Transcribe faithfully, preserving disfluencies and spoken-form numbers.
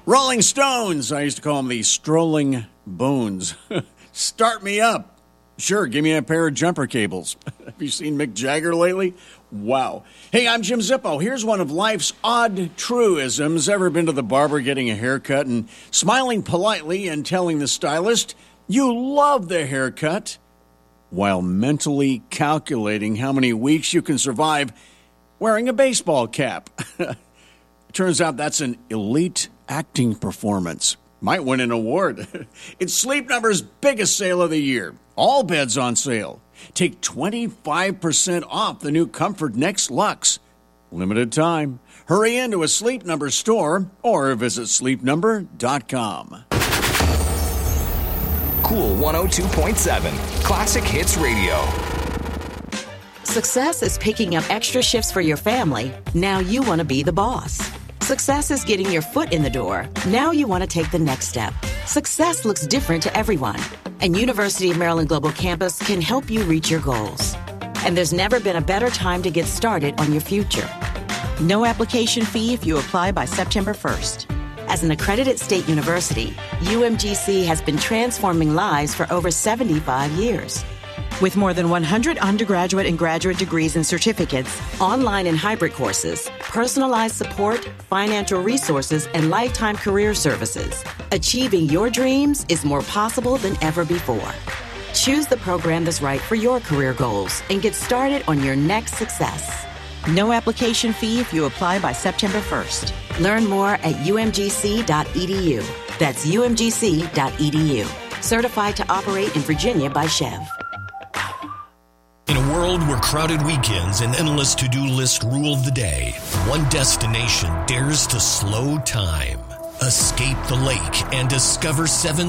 Rolling Stones. I used to call them the Strolling Bones. Start me up. Sure, give me a pair of jumper cables. Have you seen Mick Jagger lately? Wow. Hey, I'm Jim Zippo. Here's one of life's odd truisms. Ever been to the barber getting a haircut and smiling politely and telling the stylist, you love the haircut, while mentally calculating how many weeks you can survive wearing a baseball cap? Turns out that's an elite acting performance. Might win an award. It's Sleep Number's biggest sale of the year. All beds on sale. Take twenty-five percent off the new Comfort Next Luxe. Limited time. Hurry into a Sleep Number store or visit sleep number dot com. Cool one oh two point seven, Classic Hits Radio. Success is picking up extra shifts for your family. Now you want to be the boss. Success is getting your foot in the door. Now you want to take the next step. Success looks different to everyone, and University of Maryland Global Campus can help you reach your goals. And there's never been a better time to get started on your future. No application fee if you apply by September first. As an accredited state university, U M G C has been transforming lives for over seventy-five years. With more than one hundred undergraduate and graduate degrees and certificates, online and hybrid courses, personalized support, financial resources, and lifetime career services, achieving your dreams is more possible than ever before. Choose the program that's right for your career goals and get started on your next success. No application fee if you apply by September first. Learn more at u m g c dot e d u. That's u m g c dot e d u. Certified to operate in Virginia by Chev. In a world where crowded weekends and endless to-do list rule the day, one destination dares to slow time. Escape the lake and discover seven